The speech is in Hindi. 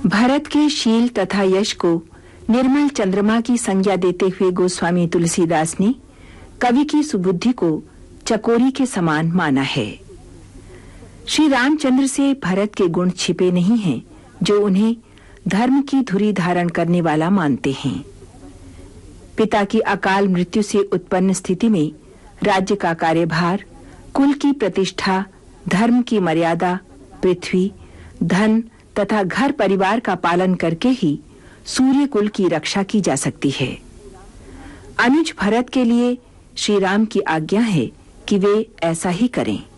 भरत के शील तथा यश को निर्मल चंद्रमा की संज्ञा देते हुए गोस्वामी तुलसीदास ने कवि की सुबुद्धि को चकोरी के समान माना है। श्री रामचंद्र से भरत के गुण छिपे नहीं हैं, जो उन्हें धर्म की धुरी धारण करने वाला मानते हैं। पिता की अकाल मृत्यु से उत्पन्न स्थिति में राज्य का कार्यभार, कुल की प्रतिष्ठा, धर्म की मर्यादा, पृथ्वी, धन तथा घर परिवार का पालन करके ही सूर्य कुल की रक्षा की जा सकती है। अनुज भरत के लिए श्री राम की आज्ञा है कि वे ऐसा ही करें।